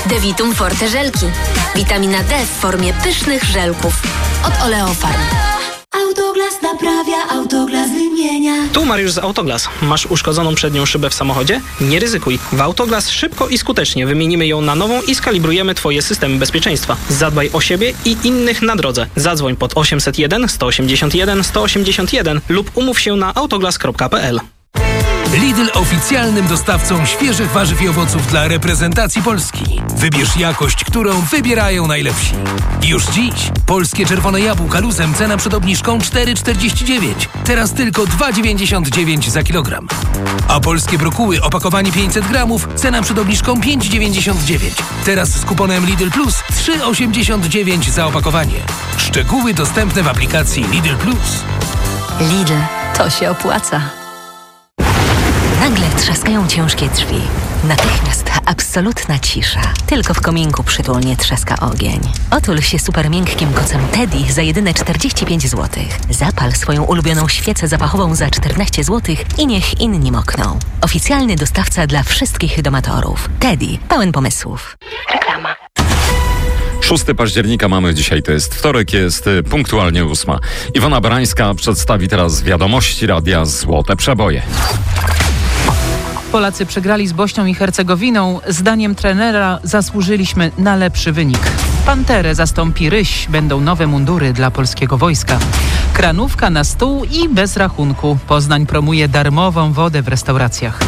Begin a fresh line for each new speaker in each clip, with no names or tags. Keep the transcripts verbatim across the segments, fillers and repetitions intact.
Devitum Forte żelki. Witamina D w formie pysznych żelków. Od Oleofarm.
Autoglas naprawia, Autoglas wymienia.
Tu Mariusz z Autoglas. Masz uszkodzoną przednią szybę w samochodzie? Nie ryzykuj. W Autoglas szybko i skutecznie wymienimy ją na nową i skalibrujemy Twoje systemy bezpieczeństwa. Zadbaj o siebie i innych na drodze. Zadzwoń pod osiemset jeden sto osiemdziesiąt jeden sto osiemdziesiąt jeden lub umów się na autoglas kropka p l.
Lidl oficjalnym dostawcą świeżych warzyw i owoców dla reprezentacji Polski. Wybierz jakość, którą wybierają najlepsi. Już dziś polskie czerwone jabłka luzem cena przed obniżką cztery czterdzieści dziewięć. Teraz tylko dwa dziewięćdziesiąt dziewięć za kilogram. A polskie brokuły opakowanie pięćset gramów cena przed obniżką pięć dziewięćdziesiąt dziewięć. Teraz z kuponem Lidl Plus trzy osiemdziesiąt dziewięć za opakowanie. Szczegóły dostępne w aplikacji Lidl Plus.
Lidl, to się opłaca. Nagle trzaskają ciężkie drzwi. Natychmiast absolutna cisza. Tylko w kominku przytulnie trzaska ogień. Otul się super miękkim kocem Teddy za jedyne czterdzieści pięć złotych. Zapal swoją ulubioną świecę zapachową za czternaście złotych i niech inni mokną. Oficjalny dostawca dla wszystkich domatorów. Teddy, pełen pomysłów. Reklama.
szóstego października mamy dzisiaj, to jest wtorek, jest punktualnie ósma. Iwona Barańska przedstawi teraz wiadomości radia Złote Przeboje.
Polacy przegrali z Bośnią i Hercegowiną. Zdaniem trenera zasłużyliśmy na lepszy wynik. Panterę zastąpi Ryś. Będą nowe mundury dla polskiego wojska. Kranówka na stół i bez rachunku. Poznań promuje darmową wodę w restauracjach.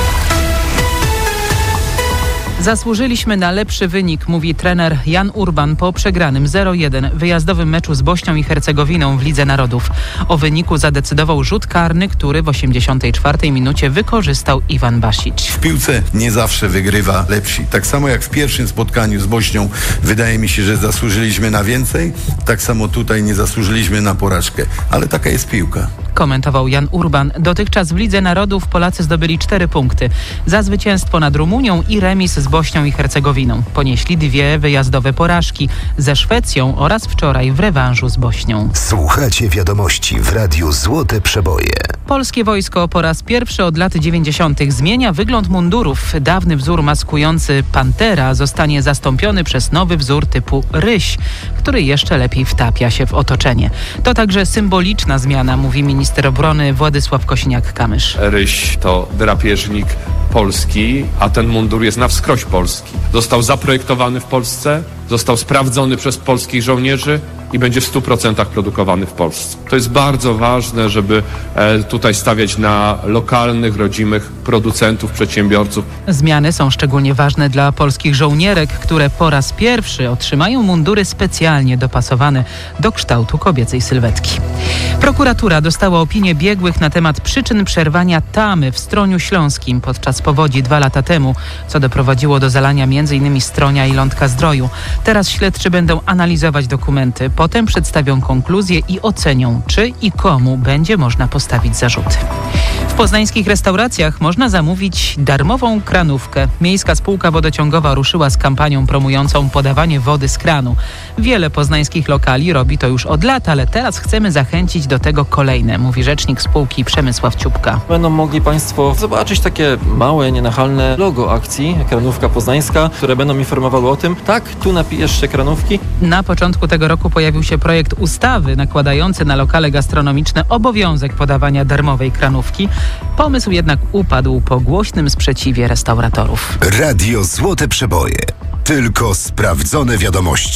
Zasłużyliśmy na lepszy wynik, mówi trener Jan Urban po przegranym zero jeden wyjazdowym meczu z Bośnią i Hercegowiną w Lidze Narodów. O wyniku zadecydował rzut karny, który w osiemdziesiątej czwartej minucie wykorzystał Iwan Basić.
W piłce nie zawsze wygrywa lepsi. Tak samo jak w pierwszym spotkaniu z Bośnią wydaje mi się, że zasłużyliśmy na więcej, tak samo tutaj nie zasłużyliśmy na porażkę. Ale taka jest piłka.
Komentował Jan Urban. Dotychczas w Lidze Narodów Polacy zdobyli cztery punkty. Za zwycięstwo nad Rumunią i remis z Bośnią i Hercegowiną. Ponieśli dwie wyjazdowe porażki ze Szwecją oraz wczoraj w rewanżu z Bośnią.
Słuchacie wiadomości w Radiu Złote Przeboje.
Polskie wojsko po raz pierwszy od lat dziewięćdziesiątych zmienia wygląd mundurów. Dawny wzór maskujący Pantera zostanie zastąpiony przez nowy wzór typu Ryś, który jeszcze lepiej wtapia się w otoczenie. To także symboliczna zmiana, mówi minister obrony Władysław Kosiniak-Kamysz.
Ryś to drapieżnik polski, a ten mundur jest na wskroś polski. Został zaprojektowany w Polsce, został sprawdzony przez polskich żołnierzy i będzie w stu procentach produkowany w Polsce. To jest bardzo ważne, żeby e, tutaj stawiać na lokalnych, rodzimych producentów, przedsiębiorców.
Zmiany są szczególnie ważne dla polskich żołnierek, które po raz pierwszy otrzymają mundury specjalnie dopasowane do kształtu kobiecej sylwetki. Prokuratura dostała opinię biegłych na temat przyczyn przerwania tamy w Stroniu Śląskim podczas powodzi dwa lata temu, co doprowadziło do zalania między innymi Stronia i Lądka Zdroju. Teraz śledczy będą analizować dokumenty. Potem przedstawią konkluzje i ocenią, czy i komu będzie można postawić zarzuty. W poznańskich restauracjach można zamówić darmową kranówkę. Miejska Spółka Wodociągowa ruszyła z kampanią promującą podawanie wody z kranu. Wiele poznańskich lokali robi to już od lat, ale teraz chcemy zachęcić do tego kolejne, mówi rzecznik spółki Przemysław Ciupka.
Będą mogli Państwo zobaczyć takie małe, nienachalne logo akcji Kranówka Poznańska, które będą informowały o tym, tak, tu napijesz się kranówki.
Na początku tego roku pojawił się projekt ustawy nakładający na lokale gastronomiczne obowiązek podawania darmowej kranówki. Pomysł jednak upadł po głośnym sprzeciwie restauratorów.
Radio Złote Przeboje. Tylko sprawdzone wiadomości.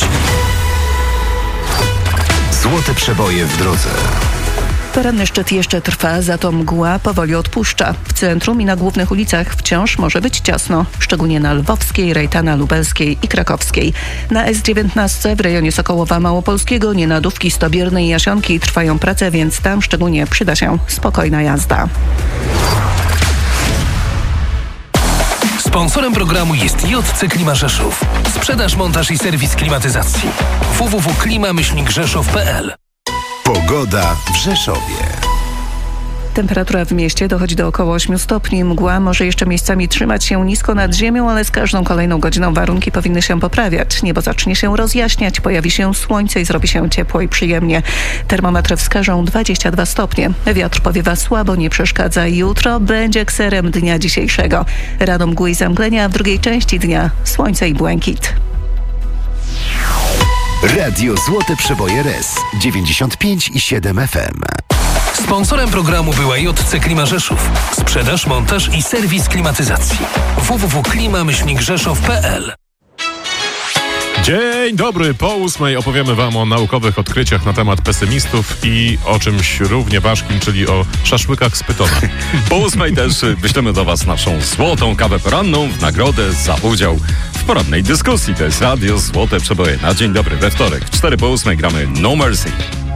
Złote Przeboje w drodze.
Poranny szczyt jeszcze trwa, za to mgła powoli odpuszcza. W centrum i na głównych ulicach wciąż może być ciasno, szczególnie na Lwowskiej, Rejtana, Lubelskiej i Krakowskiej. Na S dziewiętnaście w rejonie Sokołowa Małopolskiego, Nienadówki, Stobiernej i Jasionki trwają prace, więc tam szczególnie przyda się spokojna jazda.
Sponsorem programu jest J C Klima Rzeszów. Sprzedaż, montaż i serwis klimatyzacji. w w w kropka klima myślnik rzeszów kropka p l.
Pogoda w Rzeszowie.
Temperatura w mieście dochodzi do około ośmiu stopni. Mgła może jeszcze miejscami trzymać się nisko nad ziemią, ale z każdą kolejną godziną warunki powinny się poprawiać. Niebo zacznie się rozjaśniać, pojawi się słońce i zrobi się ciepło i przyjemnie. Termometry wskażą dwadzieścia dwa stopnie. Wiatr powiewa słabo, nie przeszkadza. Jutro będzie kserem dnia dzisiejszego. Rano mgły i zamglenia, a w drugiej części dnia słońce i błękit.
Radio Złote Przeboje R E S dziewięćdziesiąt pięć i siedem F M.
Sponsorem programu była J C Klima Rzeszów. Sprzedaż, montaż i serwis klimatyzacji. w w w kropka klima myślnik rzeszów kropka p l.
Dzień dobry, po ósmej opowiemy Wam o naukowych odkryciach na temat pesymistów i o czymś równie ważkim, czyli o szaszłykach z pytona.
Po ósmej też wyślemy do Was naszą złotą kawę poranną w nagrodę za udział w porannej dyskusji. To jest Radio Złote Przeboje na dzień dobry we wtorek. cztery po ósmej gramy No Mercy.